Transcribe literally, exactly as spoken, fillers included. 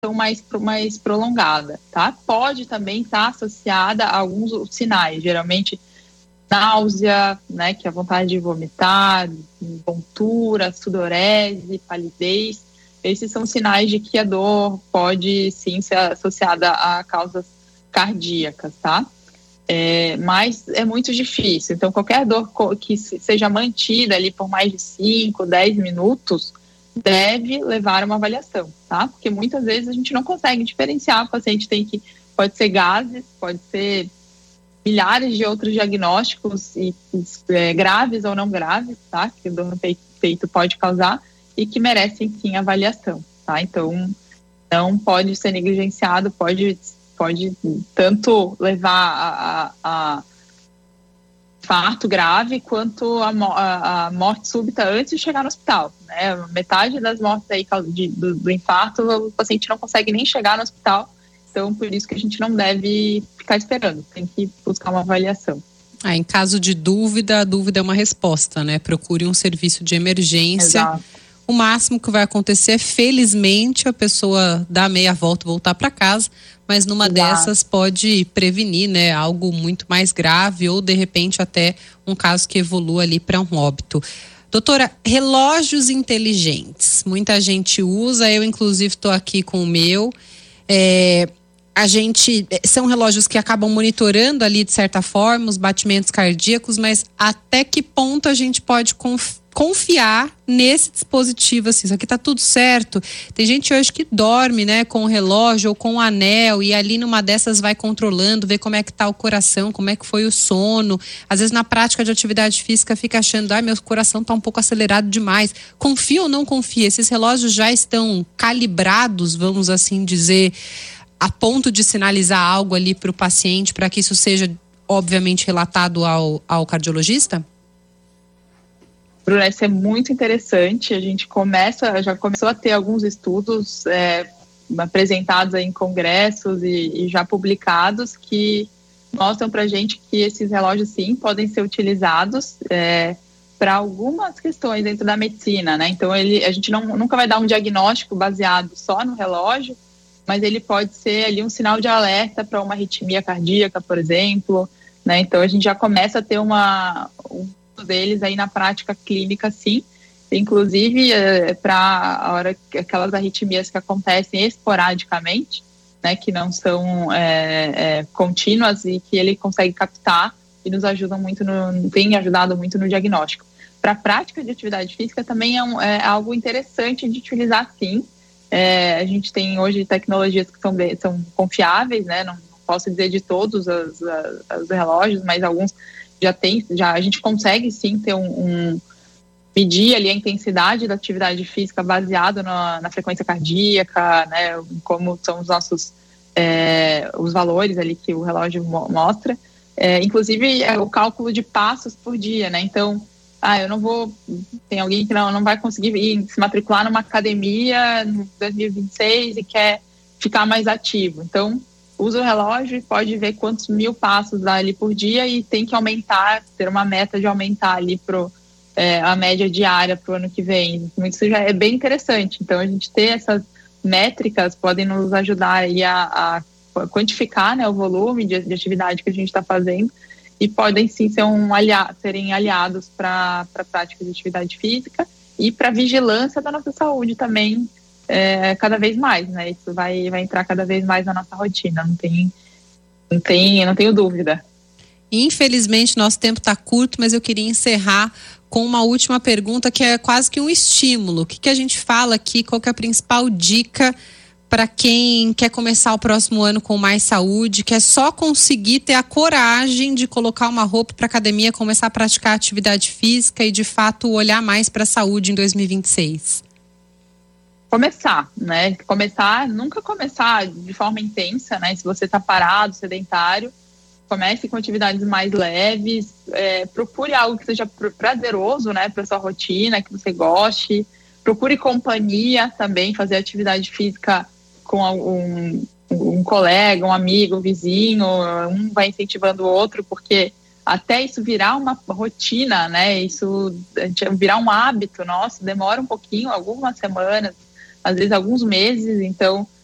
mais, mais prolongada, tá? Pode também estar associada a alguns sinais, geralmente náusea, né, que é a vontade de vomitar, tontura, sudorese, palidez. Esses são sinais de que a dor pode sim ser associada a causas cardíacas, tá? É, mas é muito difícil. Então, qualquer dor que seja mantida ali por mais de cinco, dez minutos deve levar a uma avaliação, tá? Porque muitas vezes a gente não consegue diferenciar. O paciente tem que, pode ser gases, pode ser milhares de outros diagnósticos e, é, graves ou não graves, tá? Que o dor no peito pode causar e que merecem sim avaliação, tá? Então, não pode ser negligenciado, pode, pode tanto levar a, a, a infarto grave quanto a, a, a morte súbita antes de chegar no hospital, né? Metade das mortes aí de, do, do infarto, o paciente não consegue nem chegar no hospital. Então, por isso que a gente não deve ficar esperando, tem que buscar uma avaliação. Ah, em caso de dúvida, a dúvida é uma resposta, né? Procure um serviço de emergência. Exato. O máximo que vai acontecer é, felizmente, a pessoa dar meia volta e voltar para casa, mas numa Exato. dessas pode prevenir, né? Algo muito mais grave ou, de repente, até um caso que evolua ali para um óbito. Doutora, relógios inteligentes. Muita gente usa, eu inclusive estou aqui com o meu. É... A gente, são relógios que acabam monitorando ali, de certa forma, os batimentos cardíacos, mas até que ponto a gente pode confiar nesse dispositivo, assim, isso aqui tá tudo certo? Tem gente hoje que dorme, né, com o relógio ou com o anel e ali numa dessas vai controlando, vê como é que tá o coração, como é que foi o sono. Às vezes na prática de atividade física fica achando, ai, meu coração tá um pouco acelerado demais. Confia ou não confia? Esses relógios já estão calibrados, vamos assim dizer, a ponto de sinalizar algo ali para o paciente, para que isso seja, obviamente, relatado ao, ao cardiologista? Bruna, isso é muito interessante. A gente começa, já começou a ter alguns estudos é, apresentados aí em congressos e, e já publicados que mostram para a gente que esses relógios, sim, podem ser utilizados é, para algumas questões dentro da medicina, né? Então, ele, a gente não, nunca vai dar um diagnóstico baseado só no relógio, mas ele pode ser ali um sinal de alerta para uma arritmia cardíaca, por exemplo, né? Então a gente já começa a ter uma, um deles aí na prática clínica, sim, inclusive é, para a hora aquelas arritmias que acontecem esporadicamente, né? Que não são é, é, contínuas e que ele consegue captar e nos ajudam muito, no, tem ajudado muito no diagnóstico. Para a prática de atividade física também é, um, é algo interessante de utilizar, sim. É, a gente tem hoje tecnologias que são, são confiáveis, né? Não posso dizer de todos os, os relógios, mas alguns já tem, já a gente consegue sim ter um, um medir ali a intensidade da atividade física baseado na, na frequência cardíaca, né? Como são os nossos é, os valores ali que o relógio mo- mostra, é, inclusive é o cálculo de passos por dia, né? Então, ah, eu não vou, tem alguém que não, não vai conseguir ir, se matricular numa academia em dois mil e vinte e seis e quer ficar mais ativo. Então, usa o relógio e pode ver quantos mil passos dá ali por dia e tem que aumentar, ter uma meta de aumentar ali pro, é, a média diária para o ano que vem. Isso já é bem interessante. Então, a gente ter essas métricas podem nos ajudar aí a, a quantificar, né, o volume de, de atividade que a gente está fazendo. E podem sim ser um aliado, serem aliados para a prática de atividade física e para a vigilância da nossa saúde também, é, cada vez mais, né? Isso vai, vai entrar cada vez mais na nossa rotina, não tem, não tem, não tenho dúvida. Infelizmente, nosso tempo está curto, mas eu queria encerrar com uma última pergunta que é quase que um estímulo. O que, que a gente fala aqui? Qual que é a principal dica para quem quer começar o próximo ano com mais saúde, quer só conseguir ter a coragem de colocar uma roupa para academia, começar a praticar atividade física e, de fato, olhar mais para a saúde em dois mil e vinte e seis? Começar, né? Começar, nunca começar de forma intensa, né? Se você está parado, sedentário, comece com atividades mais leves, é, procure algo que seja prazeroso, né? Para sua rotina, que você goste. Procure companhia também, fazer atividade física com um, um colega, um amigo, um vizinho, um vai incentivando o outro, porque até isso virar uma rotina, né, isso virar um hábito nosso, demora um pouquinho, algumas semanas, às vezes alguns meses, então